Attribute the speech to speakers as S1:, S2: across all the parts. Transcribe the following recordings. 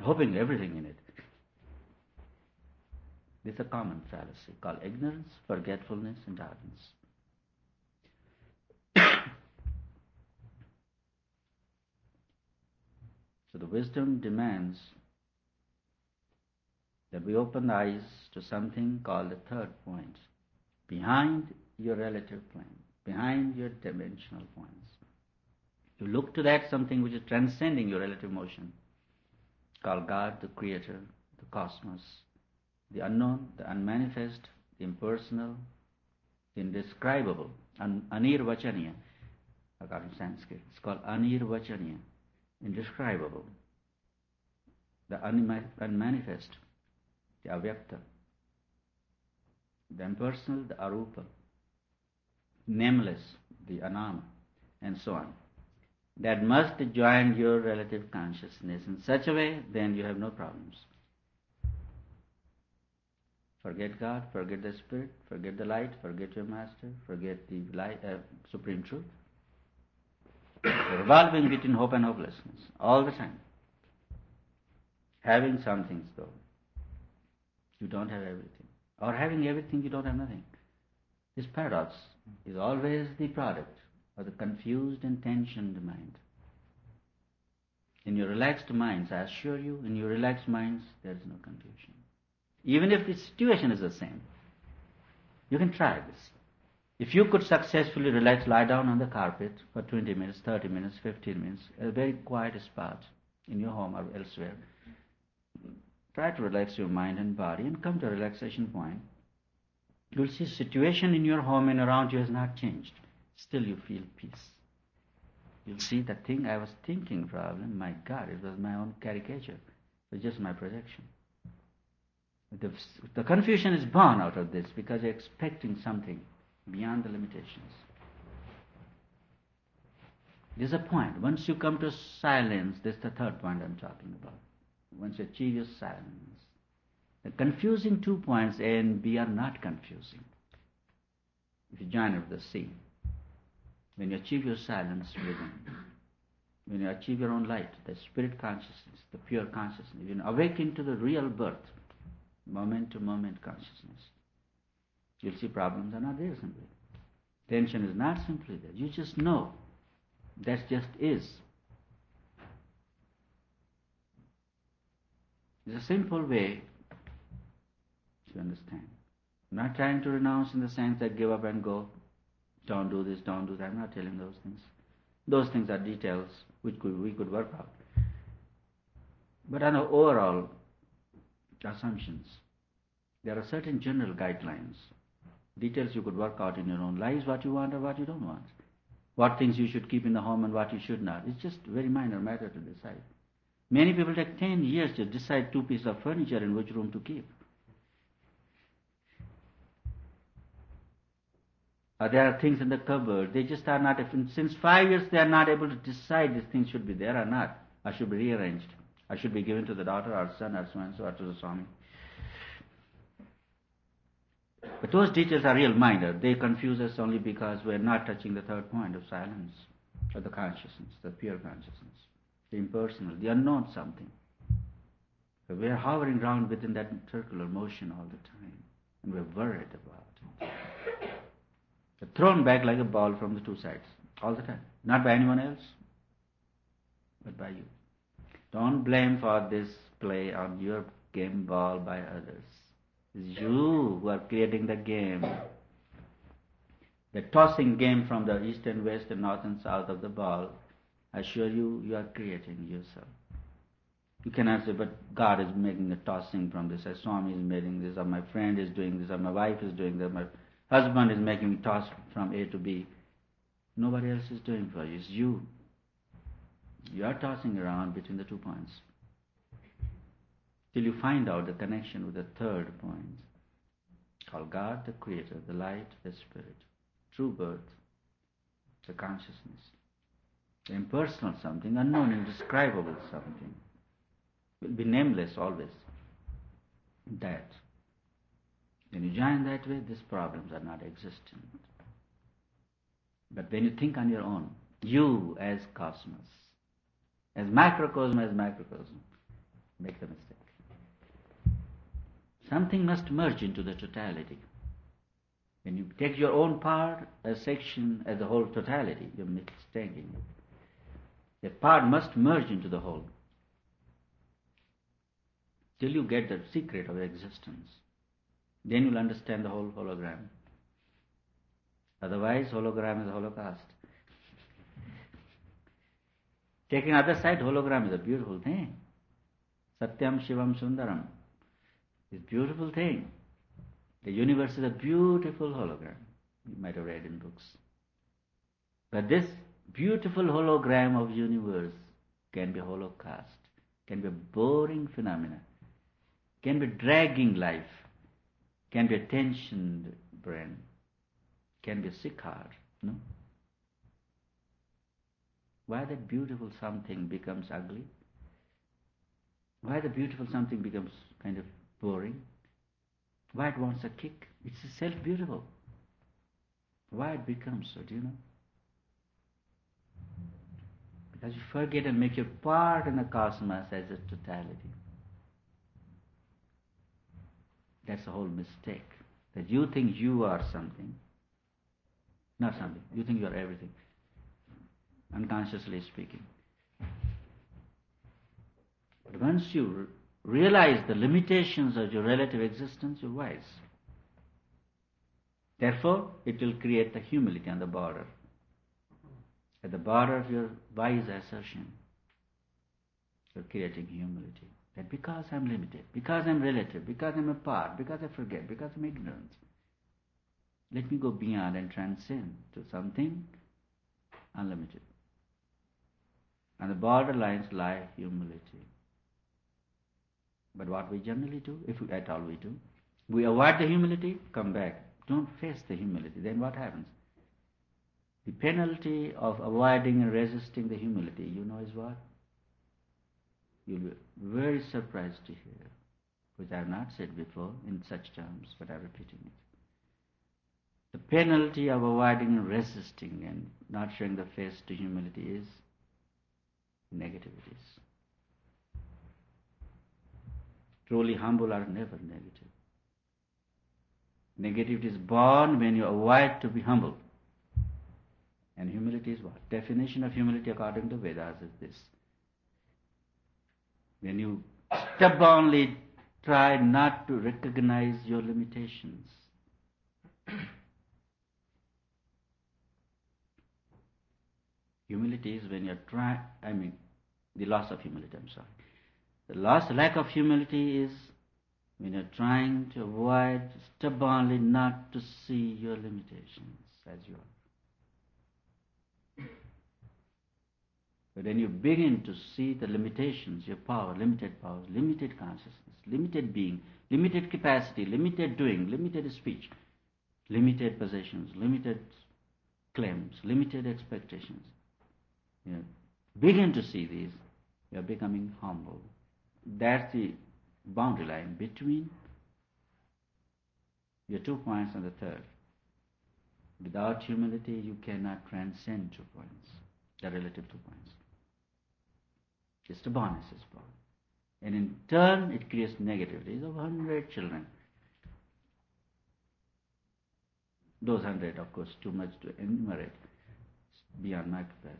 S1: hoping everything in it. This is a common fallacy called ignorance, forgetfulness, and darkness. So the wisdom demands that we open the eyes to something called the third point, behind your relative plane, behind your dimensional points. You look to that something which is transcending your relative motion, called God, the Creator, the cosmos, the unknown, the unmanifest, the impersonal, the indescribable, anirvachaniya, according to Sanskrit. It's called anirvachaniya, indescribable, the unmanifest, the avyakta, the impersonal, the arupa, nameless, the anama, and so on. That must join your relative consciousness in such a way, then you have no problems. Forget God, forget the Spirit, forget the light, forget your Master, forget the light, Supreme Truth. Revolving between hope and hopelessness all the time. Having some things though, you don't have everything. Or having everything, you don't have nothing. This paradox is always the product of the confused and tensioned mind. In your relaxed minds, I assure you, in your relaxed minds, there is no confusion. Even if the situation is the same, you can try this. If you could successfully relax, lie down on the carpet for 20 minutes, 30 minutes, 15 minutes, a very quiet spot in your home or elsewhere, try to relax your mind and body and come to a relaxation point. You'll see the situation in your home and around you has not changed. Still you feel peace. You'll see the thing I was thinking problem, my God, it was my own caricature. It was just my projection. The confusion is born out of this because you're expecting something beyond the limitations. There's a point. Once you come to silence, this is the third point I'm talking about. Once you achieve your silence, the confusing 2 points A and B are not confusing. If you join with the C, when you achieve your silence within, when you achieve your own light, the spirit consciousness, the pure consciousness, you awaken to the real birth, moment-to-moment consciousness, you'll see problems are not there simply. Tension is not simply there. You just know. That just is. It's a simple way to understand. I'm not trying to renounce in the sense that give up and go. Don't do this, don't do that. I'm not telling those things. Those things are details which we could work out. But on the overall assumptions, there are certain general guidelines. Details you could work out in your own lives, what you want or what you don't want. What things you should keep in the home and what you should not. It's just a very minor matter to decide. Many people take 10 years to decide 2 pieces of furniture in which room to keep. There are things in the cupboard, they just are not, since 5 years they are not able to decide these things should be there or not, or should be rearranged, or should be given to the daughter or son or so and so, or to the Swami. But those details are real minor. They confuse us only because we are not touching the third point of silence, or the consciousness, the pure consciousness, the impersonal, the unknown something. So we are hovering around within that circular motion all the time, and we are worried about it. We're thrown back like a ball from the 2 sides, all the time. Not by anyone else, but by you. Don't blame for this play on your game ball by others. It's you who are creating the game. The tossing game from the east and west and north and south of the ball, I assure you, you are creating yourself. You cannot say, but God is making the tossing from this, or Swami is making this, or my friend is doing this, or my wife is doing this, my husband is making me toss from A to B. Nobody else is doing for you. It's you. You are tossing around between the 2 points, till you find out the connection with the third point, called God, the Creator, the light, the Spirit, true birth, the consciousness, the impersonal something, unknown, indescribable something, will be nameless always. That. When you join that way, these problems are not existent. But when you think on your own, you as cosmos, as macrocosm, Make the mistake. Something must merge into the totality. When you take your own part, a section, as a whole totality, you're mistaking it. The part must merge into the whole. Till you get the secret of existence, then you'll understand the whole hologram. Otherwise, hologram is a holocaust. Taking other side, hologram is a beautiful thing. Satyam Shivam Sundaram is a beautiful thing. The universe is a beautiful hologram. You might have read in books. But this beautiful hologram of universe can be a holocaust, can be a boring phenomena, can be dragging life, can be a tensioned brain, can be a sick heart. No? Why that beautiful something becomes ugly? Why the beautiful something becomes kind of boring? Why it wants a kick? It's self-beautiful. Why it becomes so, do you know? Because you forget and make your part in the cosmos as a totality. That's the whole mistake. That you think you are something. Not something. You think you are everything. Unconsciously speaking. But once you realize the limitations of your relative existence, you're wise. Therefore, it will create the humility on the border. At the border of your wise assertion, you're creating humility. That because I'm limited, because I'm relative, because I'm a part, because I forget, because I'm ignorant, let me go beyond and transcend to something unlimited. On the borderlines lie humility. But what we generally do, if we, at all we do, we avoid the humility, come back. Don't face the humility. Then what happens? The penalty of avoiding and resisting the humility, you know, is what? You'll be very surprised to hear, which I have not said before in such terms, but I'm repeating it. The penalty of avoiding and resisting and not showing the face to humility is negativities. Truly humble are never negative. Negativity is born when you avoid to be humble. And humility is what? Definition of humility according to Vedas is this. When you stubbornly try not to recognize your limitations. Humility is when you're the loss of humility, I'm sorry. The lack of humility is when you're trying to avoid stubbornly not to see your limitations as you are. But when you begin to see the limitations, your power, limited consciousness, limited being, limited capacity, limited doing, limited speech, limited possessions, limited claims, limited expectations, begin to see these, you are becoming humble. That's the boundary line between your 2 points and the third. Without humility, you cannot transcend 2 points, the relative 2 points. Just stubbornness is born. And in turn, it creates negativities of 100 children. Those 100, of course, too much to enumerate. It's beyond my capacity.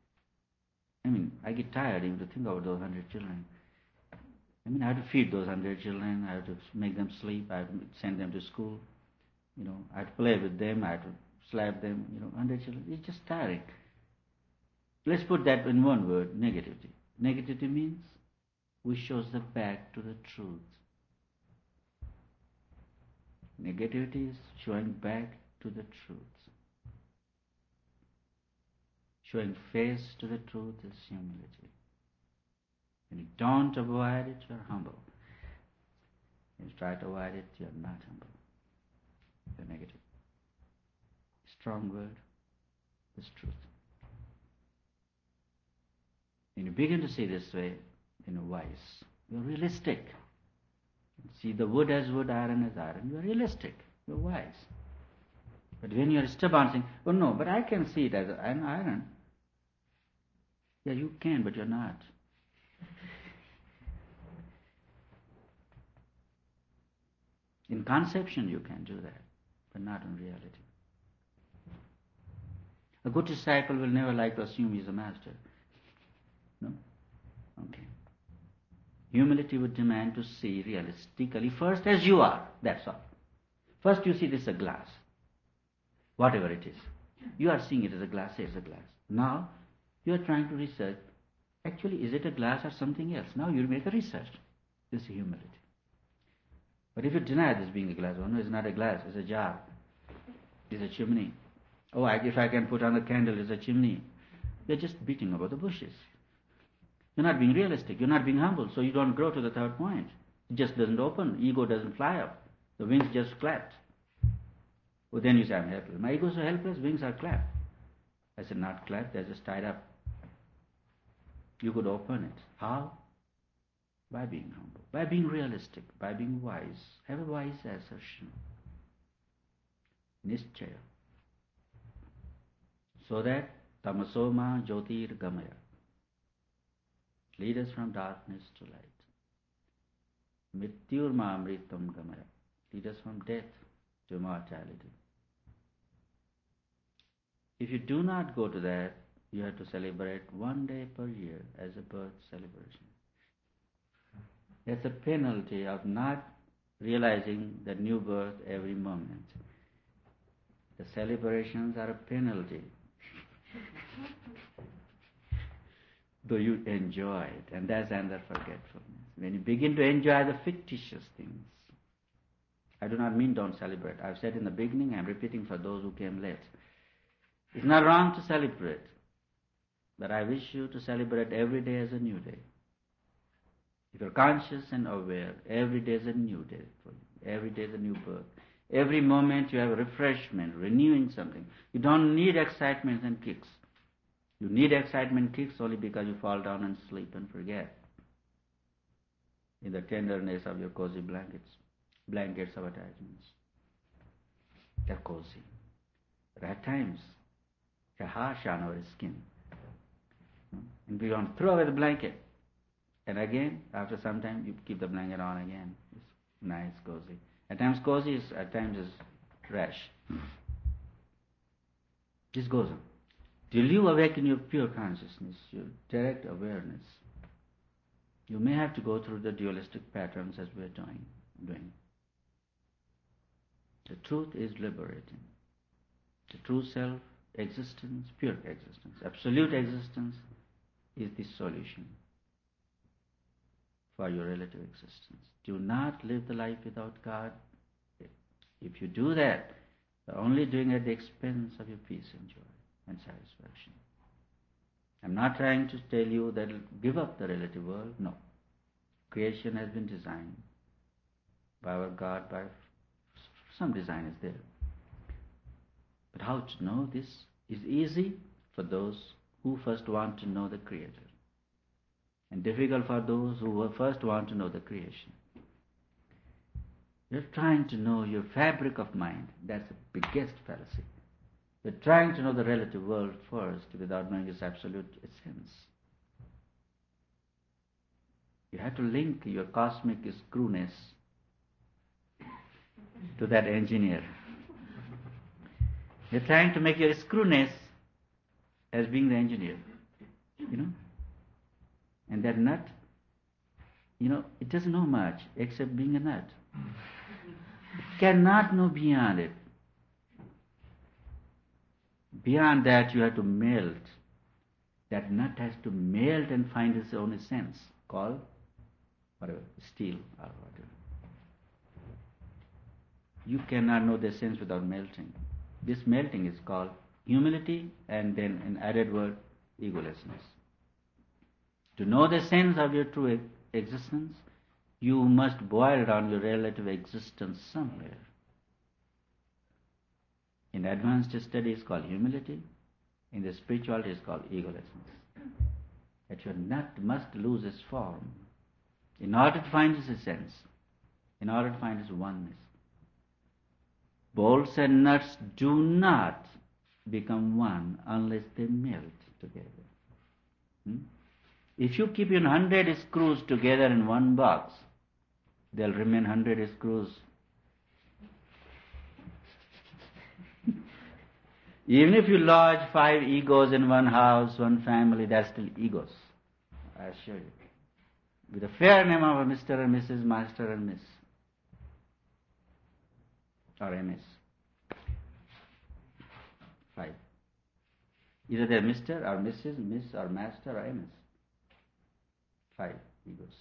S1: I get tired even to think about those 100 children. I have to feed those 100 children, I have to make them sleep, I have to send them to school, I have to play with them, I have to slap them, 100 children. It's just tiring. Let's put that in one word, negativity. Negativity means we shows the back to the truth. Negativity is showing back to the truth. Showing face to the truth is humility. When you don't avoid it, you're humble. When you try to avoid it, you're not humble. You're negative. Strong word is truth. When you begin to see this way, wise. You're realistic. See the wood as wood, iron as iron. You're realistic. You're wise. But when you're stubborn, saying, oh no, but I can see it as an iron. Yeah, you can, but you're not. In conception you can do that, but not in reality. A good disciple will never like to assume he's a master. No? Okay. Humility would demand to see realistically first as you are, that's all. First you see this as a glass, whatever it is. You are seeing it as a glass, say it's a glass. Now you are trying to research, actually is it a glass or something else? Now you make a research. This is humility. But if you deny this being a glass, oh no, it's not a glass, it's a jar, it's a chimney. Oh, if I can put on a candle, it's a chimney. You're just beating about the bushes. You're not being realistic, you're not being humble, so you don't grow to the third point. It just doesn't open, ego doesn't fly up. The wings just clapped. Well, then you say, I'm helpless. My ego is so helpless, wings are clapped. I said, not clapped, they're just tied up. You could open it. How? By being humble, by being realistic, by being wise. Have a wise assertion. Nischaya. So that tamasoma jyotir gamaya. Lead us from darkness to light. Mityurma amritam gamaya. Lead us from death to immortality. If you do not go to that, you have to celebrate one day per year as a birth celebration. That's a penalty of not realizing the new birth every moment. The celebrations are a penalty. Though you enjoy it, and that's another forgetfulness. When you begin to enjoy the fictitious things, I do not mean don't celebrate. I've said in the beginning, I'm repeating for those who came late. It's not wrong to celebrate, but I wish you to celebrate every day as a new day. If you're conscious and aware, every day is a new day for you. Every day is a new birth. Every moment you have a refreshment, renewing something. You don't need excitement and kicks. You need excitement kicks only because you fall down and sleep and forget. In the tenderness of your cozy blankets of attachments. They're cozy. But at times, they're harsh on our skin. And we want to throw away the blanket. And again, after some time, you keep the blanket on again. It's nice, cozy. At times cozy, at times is trash. This goes on. Till you awaken your pure consciousness, your direct awareness, you may have to go through the dualistic patterns as we're doing. The truth is liberating. The true self, existence, pure existence, absolute existence is the solution for your relative existence. Do not live the life without God. If you do that, you're only doing it at the expense of your peace and joy and satisfaction. I'm not trying to tell you that give up the relative world. No. Creation has been designed by our God, by some design is there. But how to know this is easy for those who first want to know the Creator, and difficult for those who first want to know the creation. You're trying to know your fabric of mind. That's the biggest fallacy. You're trying to know the relative world first without knowing its absolute essence. You have to link your cosmic screwness to that engineer. You're trying to make your screwness as being the engineer. And that nut, it doesn't know much except being a nut. It cannot know beyond it. Beyond that, you have to melt. That nut has to melt and find its own essence, called whatever, steel or whatever. You cannot know the essence without melting. This melting is called humility, and then an added word, egolessness. To know the sense of your true existence, you must boil down your relative existence somewhere. In advanced study it's called humility. In the spirituality it's called egolessness. That your nut must lose its form in order to find its essence, in order to find its oneness. Bolts and nuts do not become one unless they melt together. If you keep your 100 screws together in one box, there'll remain 100 screws Even if you lodge 5 egos in one house, one family, they're still egos. I assure you. With a fair name of a Mr. and Mrs., Master and Miss. Or MS. 5. Either they're Mr. or Mrs., Miss or Master or MS. 5 egos.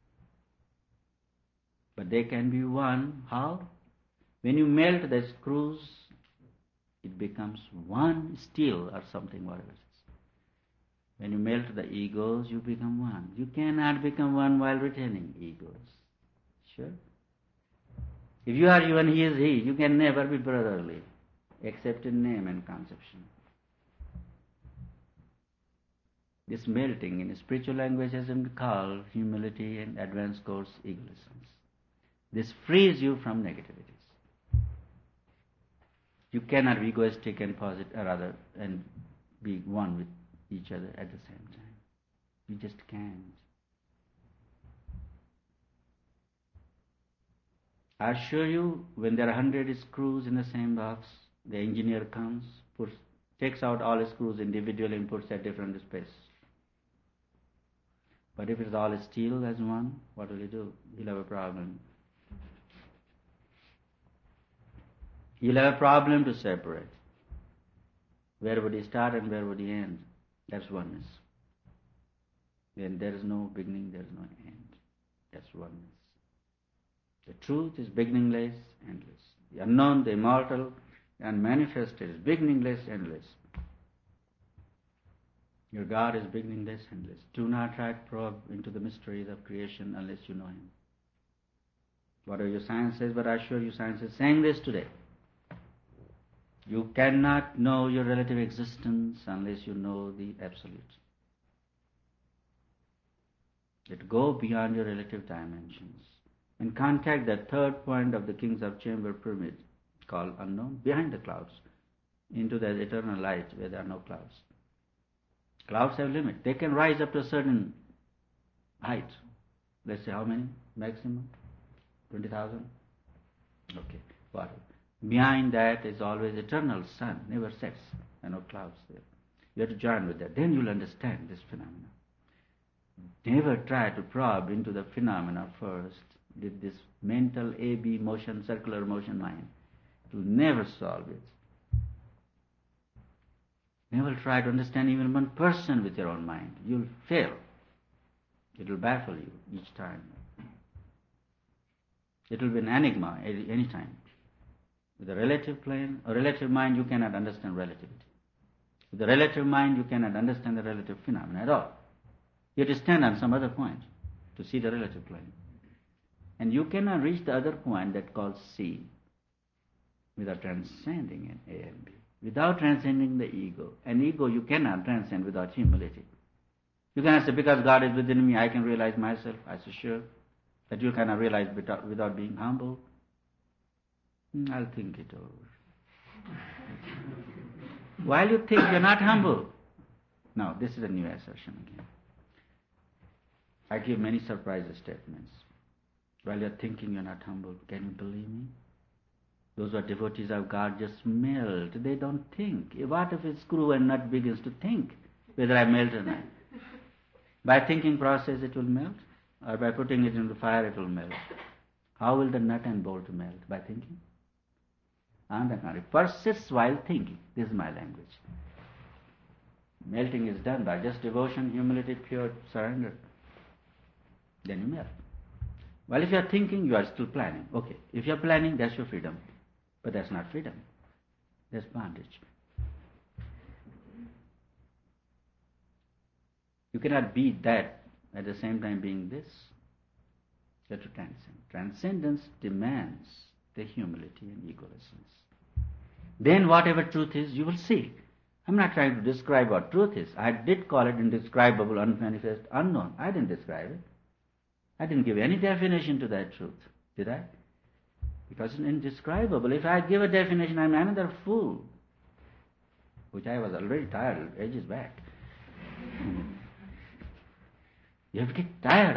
S1: But they can be one. How? When you melt the screws, it becomes one steel or something, whatever it is. When you melt the egos, you become one. You cannot become one while retaining egos. Sure? If you are you and he is he, you can never be brotherly, except in name and conception. This melting in spiritual language has been called humility and advanced course egoism. This frees you from negativities. You cannot be egoistic and and be one with each other at the same time. You just can't. I assure you, when there are 100 screws in the same box, the engineer comes, takes out all the screws individually and puts at different spaces. But if it's all steel as one, what will he do? He'll have a problem. He'll have a problem to separate. Where would he start and where would he end? That's oneness. When there is no beginning, there is no end. That's oneness. The truth is beginningless, endless. The unknown, the immortal, the unmanifested is beginningless, endless. Your God is beginningless, endless. Do not try to probe into the mysteries of creation unless you know Him. Whatever your science says, but I assure you science is saying this today. You cannot know your relative existence unless you know the Absolute. It go beyond your relative dimensions and contact that third point of the Kings of Chamber Pyramid called unknown, behind the clouds, into that eternal light where there are no clouds. Clouds have limit. They can rise up to a certain height. Let's say how many? Maximum? 20,000? Okay, whatever. Behind that is always eternal sun, never sets. There are no clouds there. You have to join with that. Then you'll understand this phenomena. Never try to probe into the phenomena first with this mental AB motion, circular motion mind. It will never solve it. Never try to understand even one person with your own mind. You'll fail. It will baffle you each time. It will be an enigma any time. With a relative plane, a relative mind, you cannot understand relativity. With a relative mind, you cannot understand the relative phenomena at all. You have to stand on some other point to see the relative plane. And you cannot reach the other point that calls C without transcending an A and B. Without transcending the ego. An ego you cannot transcend without humility. You cannot say, because God is within me, I can realize myself. I say, sure. But you cannot realize without being humble. I'll think it over. While you think, you're not humble. Now, this is a new assertion again. I give many surprise statements. While you're thinking, you're not humble. Can you believe me? Those who are devotees of God just melt. They don't think. What if a screw and nut begins to think whether I melt or not? By thinking process it will melt, or by putting it into the fire it will melt. How will the nut and bolt melt? By thinking? On the contrary, persists while thinking. This is my language. Melting is done by just devotion, humility, pure surrender. Then you melt. Well, if you are thinking, you are still planning. Okay, if you are planning, that's your freedom. But that's not freedom. That's bondage. You cannot be that at the same time being this. You have to transcend. Transcendence demands the humility and egoism. Then whatever truth is, you will see. I'm not trying to describe what truth is. I did call it indescribable, unmanifest, unknown. I didn't describe it. I didn't give any definition to that truth. Did I? Because it's indescribable. If I give a definition, I'm another fool. Which I was already tired ages back. You have to get tired